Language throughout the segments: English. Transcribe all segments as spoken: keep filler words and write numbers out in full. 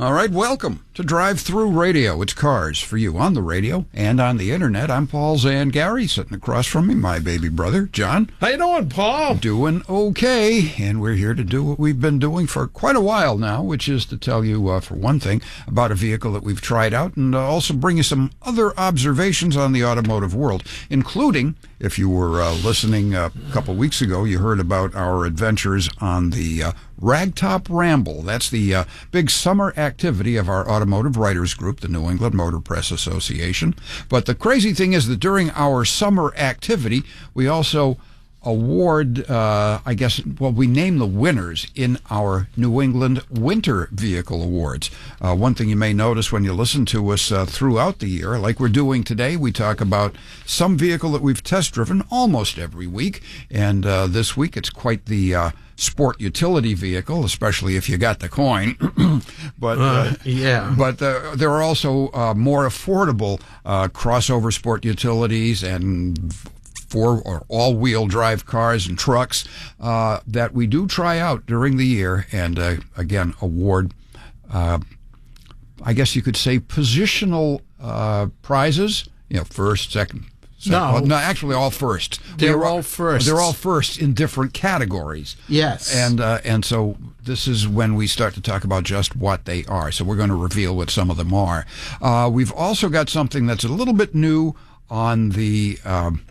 All right, welcome to Drive Through Radio. It's cars for you on the radio and on the internet. I'm Paul Zangari, sitting across from me, my baby brother, John. How you doing, Paul? Doing okay, and we're here to do what we've been doing for quite a while now, which is to tell you, uh, for one thing, about a vehicle that we've tried out, and uh, also bring you some other observations on the automotive world, including, if you were uh, listening uh, a couple weeks ago, you heard about our adventures on the uh, Ragtop Ramble. That's the uh, big summer activity of our automotive writers group, the New England Motor Press Association. But the crazy thing is that during our summer activity, we also award, uh, I guess, well, we name the winners in our New England Winter Vehicle Awards. Uh, one thing you may notice when you listen to us uh, throughout the year, like we're doing today, we talk about some vehicle that we've test driven almost every week. And uh, this week, it's quite the uh, sport utility vehicle, especially if you got the coin. but uh, uh, yeah, but uh, there are also uh, more affordable uh, crossover sport utilities and four or all-wheel drive cars and trucks uh, that we do try out during the year, and uh, again award, uh, I guess you could say, positional uh, prizes. You know, first, second. second No. well, no, actually, all first. They're We're- all firsts. They're all first in different categories. Yes. And uh, and so this is when we start to talk about just what they are. So we're going to reveal what some of them are. Uh, we've also got something that's a little bit new on the Um,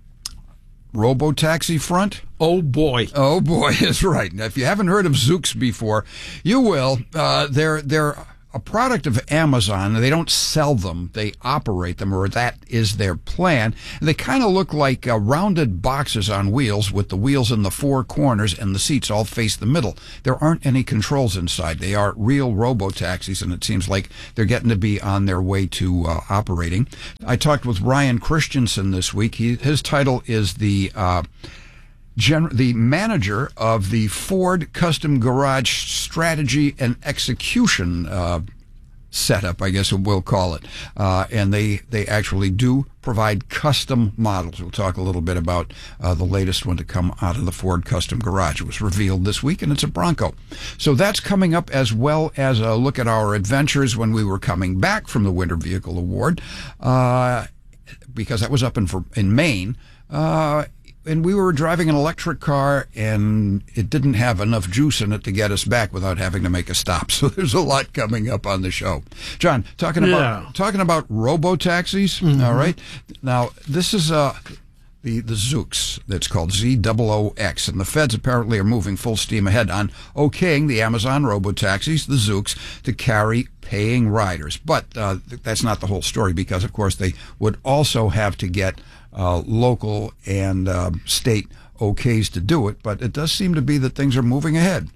Robotaxi front. Oh, boy. Oh, boy, that's right. Now, if you haven't heard of Zoox before, you will. Uh, they're they're a product of Amazon. They don't sell them. They operate them, or that is their plan. They kind of look like uh, rounded boxes on wheels with the wheels in the four corners and the seats all face the middle. There aren't any controls inside. They are real robo-taxis, and it seems like they're getting to be on their way to uh, operating. I talked with Ryan Christensen this week. He, his title is the... Uh, Gen- the manager of the Ford Custom Garage Strategy and Execution uh, setup, I guess we'll call it. Uh, and they, they actually do provide custom models. We'll talk a little bit about uh, the latest one to come out of the Ford Custom Garage. It was revealed this week, and it's a Bronco. So that's coming up, as well as a look at our adventures when we were coming back from the Winter Vehicle Award, uh, because that was up in, in Maine. Uh, And we were driving an electric car, and it didn't have enough juice in it to get us back without having to make a stop. So there's a lot coming up on the show. John, talking about Yeah. talking about robo-taxis, mm-hmm. All right? Now, this is uh, the, the Zoox that's called Z O O X, and the feds apparently are moving full steam ahead on okaying the Amazon robo-taxis, the Zoox, to carry paying riders. But uh, that's not the whole story, because, of course, they would also have to get Uh, local and uh, state okays to do it, but it does seem to be that things are moving ahead.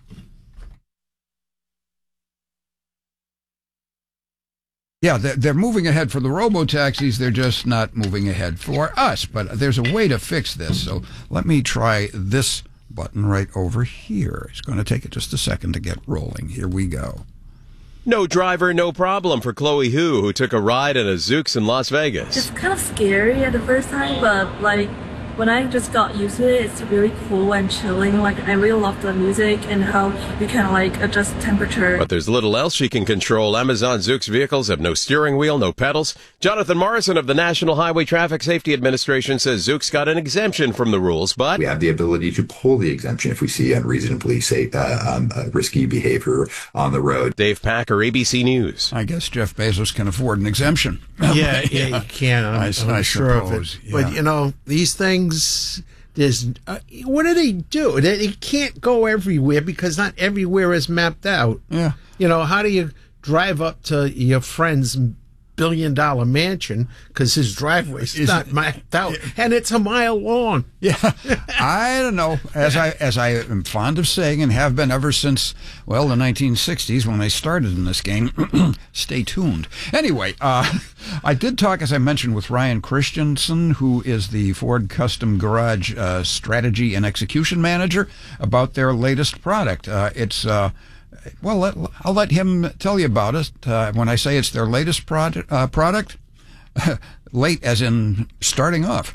Yeah, they're, they're moving ahead for the robo-taxis. They're just not moving ahead for us, but there's a way to fix this. So let me try this button right over here. It's going to take it just a second to get rolling. Here we go. No driver, no problem for Chloe Hu, who took a ride in a Zoox in Las Vegas. It's kind of scary at the first time, but like when I just got used to it, it's really cool and chilling. Like I really love the music and how you can like adjust temperature. But there's little else she can control. Amazon Zoox vehicles have no steering wheel, no pedals. Jonathan Morrison of the National Highway Traffic Safety Administration says Zoox got an exemption from the rules, but we have the ability to pull the exemption if we see unreasonably say, uh, um, uh, risky behavior on the road. Dave Packer, A B C News. I guess Jeff Bezos can afford an exemption. Yeah, yeah, yeah, you can. I'm, I, I'm I sure of suppose, it. yeah. But, you know, these things, there's, uh, what do they do? They, they can't go everywhere because not everywhere is mapped out. Yeah. You know, how do you drive up to your friend's billion dollar mansion because his driveway's Is not it- mapped out and it's a mile long? Yeah, I don't know. As I as I am fond of saying, and have been ever since, well, the nineteen sixties when I started in this game. Stay tuned. Anyway, uh, I did talk, as I mentioned, with Ryan Christensen, who is the Ford Custom Garage uh, Strategy and Execution Manager, about their latest product. Uh, it's uh, well, let, I'll let him tell you about it. Uh, when I say it's their latest product, uh, product, late as in starting off.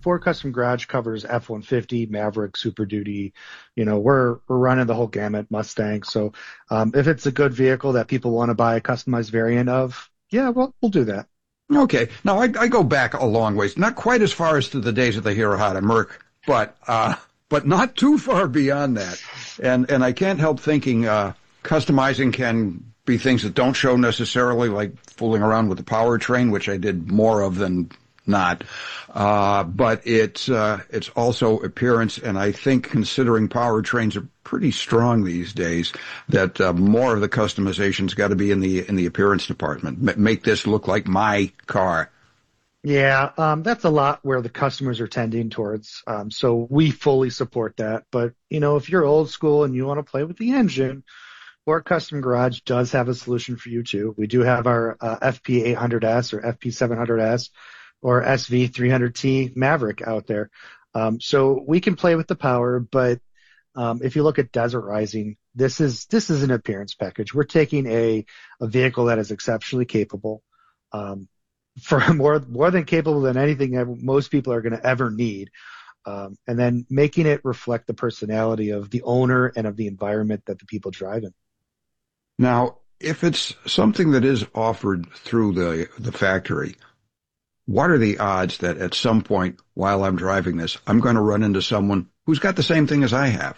Ford Custom Garage covers F one fifty, Maverick, Super Duty. You know, we're we're running the whole gamut, Mustang. So um, if it's a good vehicle that people want to buy a customized variant of, yeah, well, we'll do that. Okay. Now, I, I go back a long ways, not quite as far as to the days of the Hirohata Merc, but uh, but not too far beyond that. And and I can't help thinking uh, customizing can be things that don't show necessarily, like fooling around with the powertrain, which I did more of than not. Uh, but it's uh, it's also appearance, and I think considering powertrains are pretty strong these days, that uh, more of the customization's got to be in the in the appearance department. M- make this look like my car. Yeah, um, that's a lot where the customers are tending towards. Um, so we fully support that. But, you know, if you're old school and you want to play with the engine, Ford Custom Garage does have a solution for you too. We do have our uh, F P eight hundred S or F P seven hundred S or S V three hundred T Maverick out there. Um, so we can play with the power, but um, if you look at Desert Rising, this is this is an appearance package. We're taking a, a vehicle that is exceptionally capable, um, for more more than capable than anything that most people are going to ever need. Um, and then making it reflect the personality of the owner and of the environment that the people drive in. Now, if it's something that is offered through the the factory, what are the odds that at some point while I'm driving this, I'm going to run into someone who's got the same thing as I have?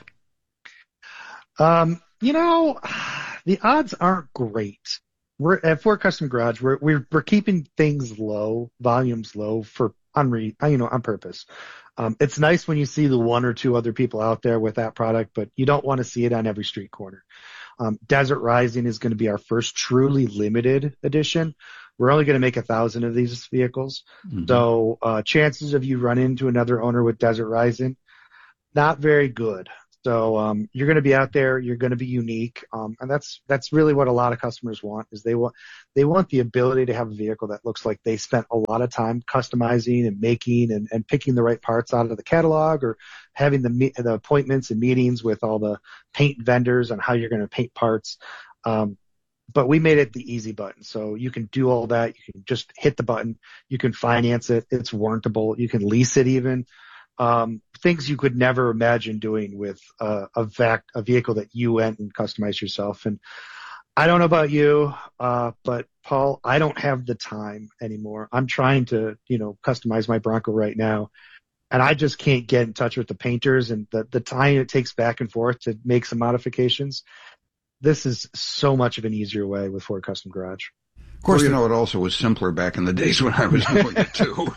Um, you know, the odds aren't great. We're at Ford Custom Garage. We're we're we're keeping things low, volumes low for unre you know on purpose. Um, it's nice when you see the one or two other people out there with that product, but you don't want to see it on every street corner. Um, Desert Rising is going to be our first truly limited edition. We're only going to make a thousand of these vehicles. Mm-hmm. So, uh, chances of you run into another owner with Desert Rising, not very good. So, um, you're going to be out there. You're going to be unique. Um, and that's, that's really what a lot of customers want is they want, they want the ability to have a vehicle that looks like they spent a lot of time customizing and making and, and picking the right parts out of the catalog or having the, the appointments and meetings with all the paint vendors on how you're going to paint parts. Um, but we made it the easy button. So you can do all that. You can just hit the button. You can finance it. It's warrantable. You can lease it even. Um, things you could never imagine doing with uh, a vac, a vehicle that you went and customized yourself. And I don't know about you, uh, but Paul, I don't have the time anymore. I'm trying to, you know, customize my Bronco right now, and I just can't get in touch with the painters and the, the time it takes back and forth to make some modifications. This is so much of an easier way with Ford Custom Garage. Of course, well, you know, it also was simpler back in the days when I was doing it too.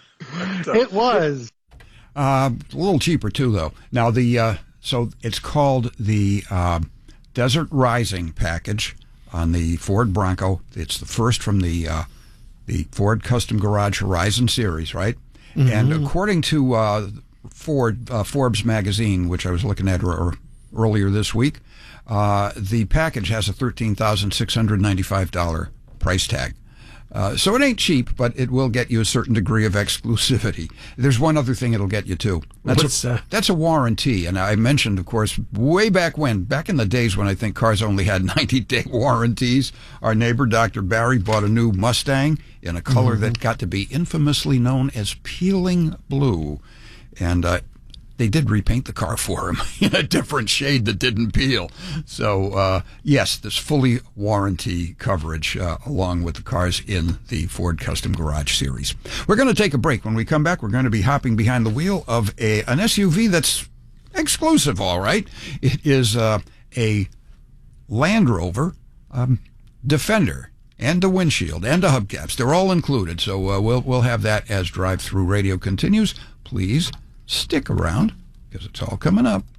It was. Uh, a little cheaper too, though. Now the uh, so it's called the uh, Desert Rising package on the Ford Bronco. It's the first from the uh, the Ford Custom Garage Horizon series, right? Mm-hmm. And according to uh, Ford uh, Forbes magazine, which I was looking at r- earlier this week, uh, the package has a thirteen thousand six hundred ninety-five dollars price tag. Uh, so it ain't cheap, but it will get you a certain degree of exclusivity. There's one other thing it'll get you, too. That's, What's, a, uh... that's a warranty. And I mentioned, of course, way back when, back in the days when I think cars only had ninety-day warranties, our neighbor, Doctor Barry, bought a new Mustang in a color mm-hmm. that got to be infamously known as peeling blue. And uh, they did repaint the car for him in a different shade that didn't peel. So, uh, yes, there's fully warranty coverage uh, along with the cars in the Ford Custom Garage series. We're going to take a break. When we come back, we're going to be hopping behind the wheel of a an S U V that's exclusive, all right. It is uh, a Land Rover um, Defender and a windshield and a hubcaps. They're all included. So uh, we'll we'll have that as Drive Thru Radio continues. Please stick around, because it's all coming up.